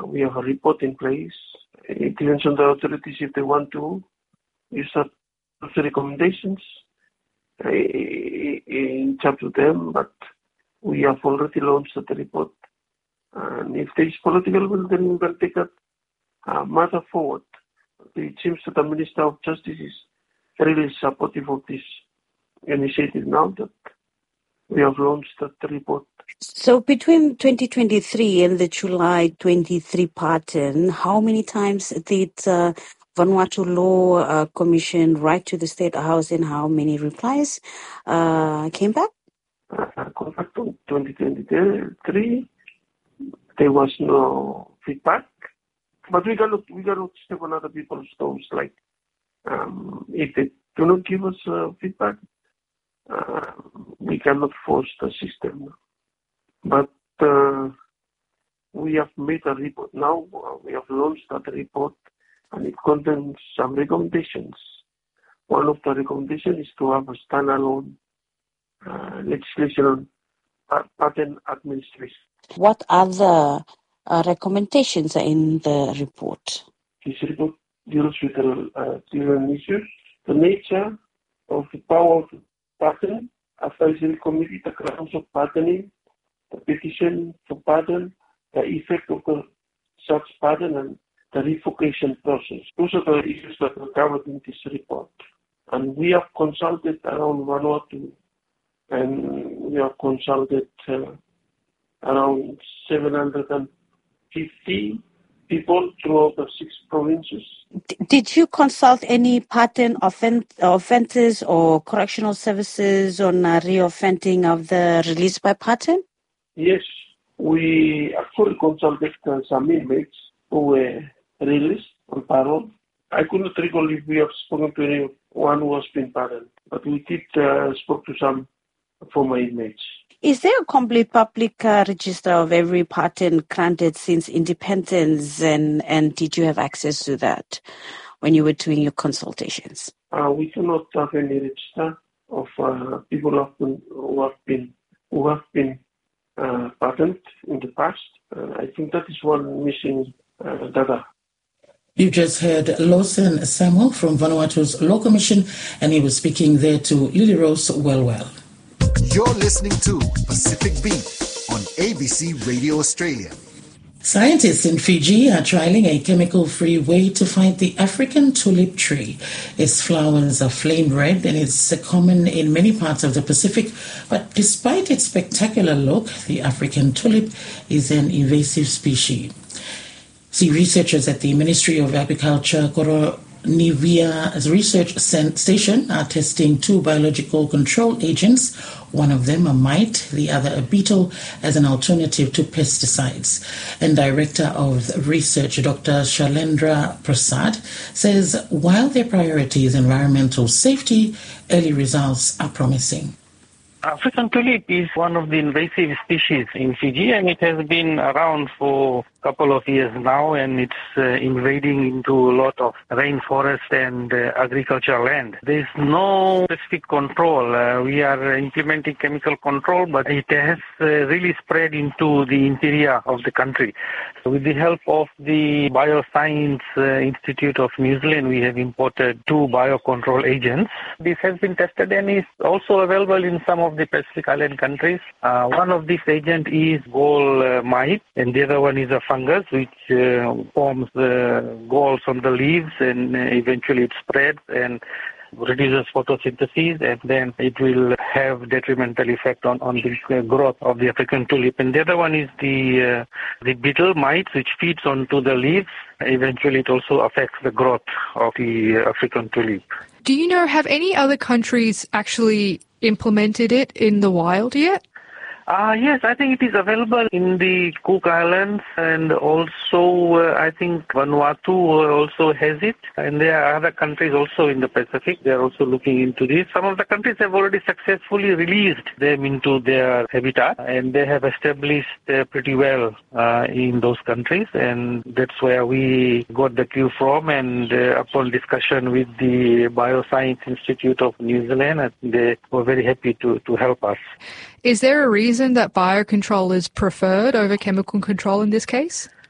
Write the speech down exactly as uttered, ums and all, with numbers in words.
we have a report in place. It depends on the authorities if they want to use that the recommendations. In charge of them, but we have already launched the report. And if there is political will, then we will take that uh, matter forward. It seems that the Minister of Justice is really supportive of this initiative now that we have launched that report. So between twenty twenty-three and the July twenty-three pattern, how many times did uh, Vanuatu Law uh, Commission write to the State House and how many replies uh, came back? Uh, contact on twenty twenty-three, there was no feedback. But we cannot, we cannot step on other people's toes. Like, um, if they do not give us uh, feedback, uh, we cannot force the system. But uh, we have made a report now. Uh, we have launched that report, and it contains some recommendations. One of the recommendations is to have a standalone uh, legislation on patent administration. What other uh, recommendations are in the report? This report deals with the uh, different issues, the nature of the power of the patent, advisory committee, the grounds of patenting, the petition for patent, the effect of the such patent, and the revocation process. Those are the issues that are covered in this report. And we have consulted around Vanuatu, and we have consulted uh, around seven hundred fifty people throughout the six provinces. D- did you consult any patent offen- offenders or correctional services on uh, reoffending of the release by patent? Yes, we actually consulted uh, some inmates who were released on parole. I could not recall if we have spoken to anyone who has been pardoned, but we did uh, spoke to some former inmates. Is there a complete public uh, register of every patent granted since independence, and, and did you have access to that when you were doing your consultations? Uh, we do not have any register of uh, people who have been who have been, who have been uh, pardoned in the past. Uh, I think that is one missing uh, data. You just heard Lawson Samuel from Vanuatu's Law Commission, and he was speaking there to Lily Rose Wellwell. You're listening to Pacific Beat on A B C Radio Australia. Scientists in Fiji are trialling a chemical-free way to fight the African tulip tree. Its flowers are flame red and it's common in many parts of the Pacific. But despite its spectacular look, the African tulip is an invasive species. See, researchers at the Ministry of Agriculture, Koronivia's research station, are testing two biological control agents, one of them a mite, the other a beetle, as an alternative to pesticides. And Director of Research, Doctor Shalendra Prasad, says while their priority is environmental safety, early results are promising. African tulip is one of the invasive species in Fiji, and it has been around for a couple of years now, and it's uh, invading into a lot of rainforest and uh, agricultural land. There's no specific control. Uh, we are implementing chemical control, but it has uh, really spread into the interior of the country. So with the help of the Bioscience uh, Institute of New Zealand, we have imported two biocontrol agents. This has been tested and is also available in some of the Pacific Island countries. Uh, one of these agents is gall uh, mite, and the other one is a fungus which uh, forms uh, galls on the leaves, and uh, eventually it spreads and reduces photosynthesis, and then it will have detrimental effect on, on the uh, growth of the African tulip. And the other one is the uh, the beetle mites, which feeds onto the leaves. Eventually it also affects the growth of the African tulip. Do you know, have any other countries actually implemented it in the wild yet? Uh, yes, I think it is available in the Cook Islands, and also uh, I think Vanuatu also has it, and there are other countries also in the Pacific. They are also looking into this. Some of the countries have already successfully released them into their habitat, and they have established uh, pretty well uh, in those countries, and that's where we got the cue from. And uh, upon discussion with the Bioscience Institute of New Zealand, they were very happy to, to help us. Is there a reason that biocontrol is preferred over chemical control in this case?